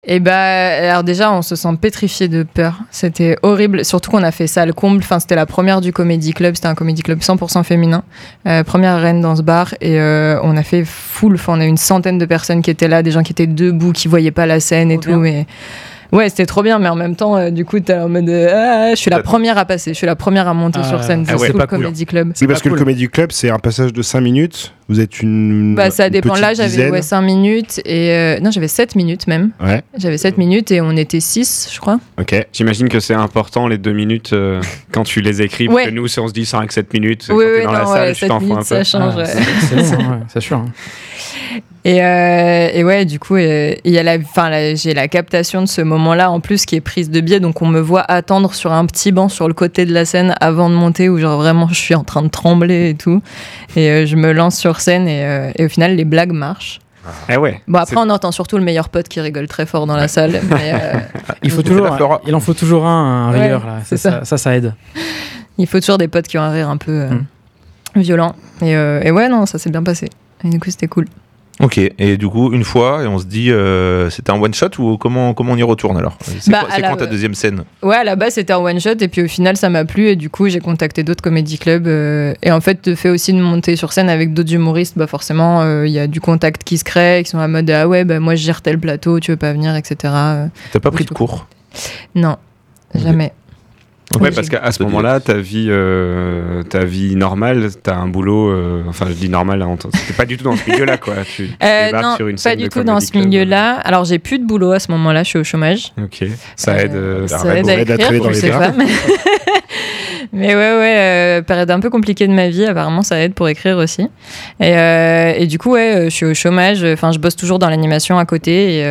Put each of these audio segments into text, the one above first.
Et alors déjà, on se sent pétrifié de peur. C'était horrible, surtout qu'on a fait salle comble. Enfin, c'était la première du Comedy Club. C'était un Comedy Club 100% féminin. Première reine dans ce bar. Et on a fait full. Enfin, on a eu une centaine de personnes qui étaient là, des gens qui étaient debout, qui voyaient pas la scène et tout. Mais ouais, c'était trop bien. Mais en même temps, du coup, t'es en mode je suis la première à passer. Je suis la première à monter sur scène. C'est pas le Comedy Club. C'est parce que le Comedy Club, c'est un passage de 5 minutes. Vous êtes une. Ça dépend. Là, j'avais 5 minutes. Et non, j'avais 7 minutes même. Ouais. J'avais 7 minutes et on était 6, je crois. Ok. J'imagine que c'est important les 2 minutes quand tu les écris. Parce que nous, si on se dit 5-7 minutes, quand t'es dans la salle, tu t'en fous un peu. Ça change. C'est long, c'est sûr. Et ouais, du coup, j'ai la captation de ce moment-là en plus qui est prise de biais, donc on me voit attendre sur un petit banc sur le côté de la scène avant de monter, où genre vraiment je suis en train de trembler et tout, et je me lance sur scène et au final les blagues marchent. Ah ouais. Bon, après on entend surtout le meilleur pote qui rigole très fort dans la salle, mais il en faut toujours un rieur là. Ça aide. Il faut toujours des potes qui ont un rire un peu violent, et ouais, non, ça s'est bien passé, et du coup c'était cool. Ok, et du coup, une fois, et on se dit, c'était un one-shot ou comment on y retourne alors ? C'est quand ta deuxième scène ? Ouais, à la base, c'était un one-shot, et puis au final, ça m'a plu, et du coup, j'ai contacté d'autres comédie clubs. Et en fait, le fait aussi de monter sur scène avec d'autres humoristes, forcément, il y a du contact qui se crée, qui sont en mode ah ouais, moi je gère tel plateau, tu veux pas venir, etc. T'as pas pris de cours ? Non, jamais. Ouais, parce qu'à ce moment-là, ta vie normale, t'as un boulot. Enfin, je dis normal, c'est pas du tout dans ce milieu-là, quoi. Tu débarques non, sur une scène pas du tout dans ce milieu-là. Alors, j'ai plus de boulot à ce moment-là, je suis au chômage. Ok, ça aide. Ça aide à écrire, je sais pas. Mais ouais, période un peu compliquée de ma vie, apparemment, ça aide pour écrire aussi. Et du coup, ouais, je suis au chômage. Enfin, je bosse toujours dans l'animation à côté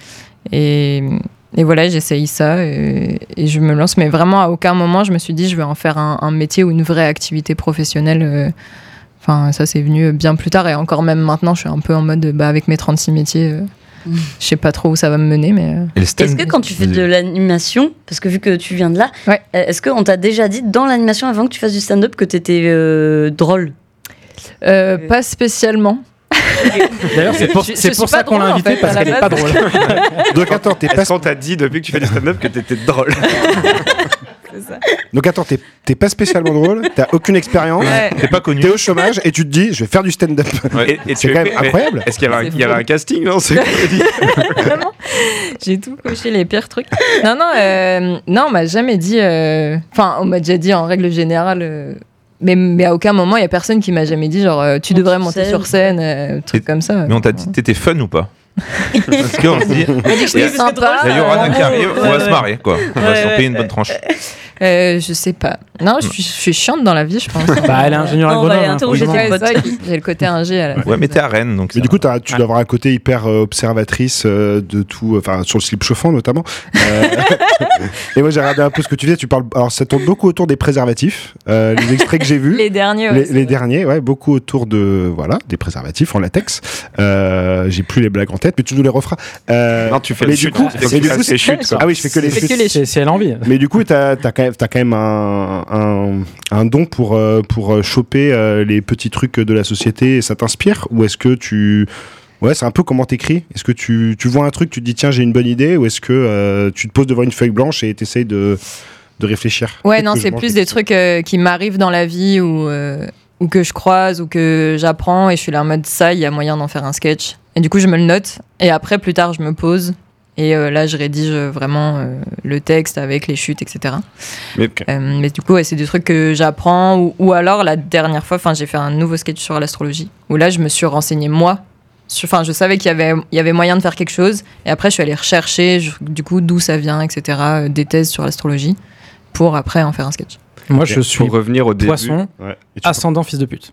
et voilà, j'essaye ça et je me lance. Mais vraiment, à aucun moment, je me suis dit, je vais en faire un métier ou une vraie activité professionnelle. Enfin, ça, c'est venu bien plus tard. Et encore même maintenant, je suis un peu en mode, avec mes 36 métiers, je sais pas trop où ça va me mener. Mais est-ce que quand tu fais de l'animation, parce que vu que tu viens de là, est-ce qu'on t'a déjà dit dans l'animation, avant que tu fasses du stand-up, que t'étais drôle ? Pas spécialement. D'ailleurs, c'est pour ça qu'on l'a invité, parce qu'elle est pas drôle. Donc attends, est-ce qu'on t'a dit depuis que tu fais du stand-up que t'étais drôle ? C'est ça. Donc attends, t'es pas spécialement drôle, t'as aucune expérience, t'es pas connu, t'es au chômage et tu te dis, je vais faire du stand-up. Et c'est quand même incroyable. Est-ce qu'il y avait un casting dans ce Vraiment, j'ai tout coché, les pires trucs. Non, on m'a jamais dit. Enfin, on m'a déjà dit en règle générale. Mais à aucun moment, il y a personne qui m'a jamais dit genre tu devrais monter sur scène, truc comme ça. Mais on t'a dit t'étais fun ou pas ? Parce qu'on se dit, c'est sympa. Il y aura un qui arrive, on va se marrer, quoi. On va se payer une bonne tranche. Je sais pas. Non, je suis chiante dans la vie, je pense. Elle est ingénieure agronome. J'ai le côté ingé à la Ouais, mais t'es à Rennes, donc. Mais du coup, tu dois avoir un côté hyper observatrice de tout, enfin sur le slip chauffant notamment. Et moi, j'ai regardé un peu ce que tu fais. Tu parles. Alors, ça tourne beaucoup autour des préservatifs. Les extraits que j'ai vus. Les derniers. Les derniers, ouais, beaucoup autour de des préservatifs en latex. J'ai plus les blagues en tête, mais tu nous les referas. Non, tu fais les chutes. C'est chutes. Ah oui, je fais que les chutes. C'est l'envie. Mais du coup, t'as quand même un don pour choper les petits trucs de la société et ça t'inspire, ou est-ce que c'est un peu comment t'écris, est-ce que tu vois un truc, tu te dis tiens j'ai une bonne idée, ou est-ce que tu te poses devant une feuille blanche et t'essayes de réfléchir? Ouais, non, c'est plus des trucs qui m'arrivent dans la vie ou que je croise ou que j'apprends et je suis là en mode ça, il y a moyen d'en faire un sketch, et du coup je me le note et après plus tard je me pose. Et là, je rédige vraiment le texte avec les chutes, etc. Mais du coup, c'est des trucs que j'apprends. Ou alors, la dernière fois, j'ai fait un nouveau sketch sur l'astrologie. Où là, je me suis renseignée, moi. Je savais qu'il y avait moyen de faire quelque chose. Et après, je suis allée rechercher, du coup, d'où ça vient, etc. Des thèses sur l'astrologie. Pour après en faire un sketch. Moi, je suis pour revenir au poisson, ascendant fils de pute.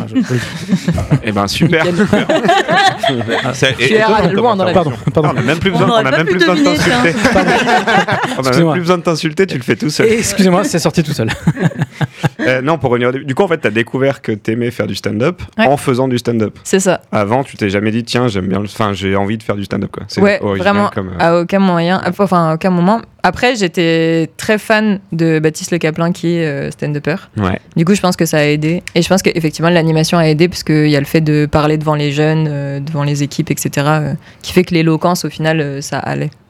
Eh ben super. Loin dans la Pardon. On a même plus besoin de t'insulter. On a même plus besoin de t'insulter, tu le fais tout seul. Excusez-moi, c'est sorti tout seul. Non, pour revenir du coup, en fait, t'as découvert que t'aimais faire du stand-up en faisant du stand-up. C'est ça. Avant, tu t'es jamais dit tiens, j'ai envie de faire du stand-up, quoi. C'est vraiment à aucun moment. Après, j'étais très fan de Baptiste Le Caplin qui est stand-upper. Ouais. Du coup, je pense que ça a aidé. Et je pense qu'effectivement, effectivement, l'animation a aidé parce qu'il y a le fait de parler devant les jeunes, devant les équipes, etc., qui fait que l'éloquence, au final, ça allait.